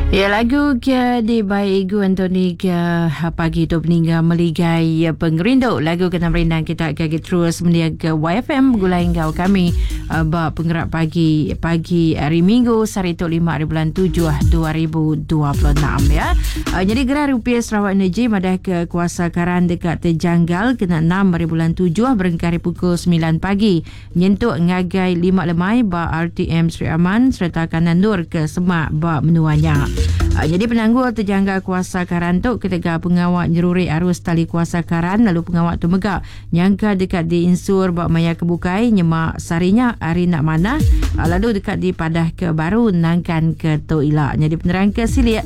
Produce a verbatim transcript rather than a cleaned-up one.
Ya, lagu ke di by Igu Antoni ke pagi itu peninggal meligai pengerindu. Lagu kena merindang kita akan terus meniaga Y F M gulai engkau kami uh, bak penggerak pagi pagi hari Minggu hari itu lima hari bulan tujuh dua ribu dua puluh enam ya. Uh, jadi gerar rupiah Sarawak Energy madah ke kuasa karan dekat terjanggal kena enam hari bulan tujuh berengkari pukul sembilan pagi nyentuk ngagai lima lemai ba R T M Sri Aman serta kanan dur ke semak ba menuanya. Uh, jadi penangguh terjanggal kuasa karan tu ketika pengawak nyeruri arus tali kuasa karan lalu pengawak tu megak nyangka dekat di insur bak maya kebukai nyemak sarinya hari nak mana uh, lalu dekat di padah ke baru nangkan ke Tok Ilak. Jadi penerang ke silik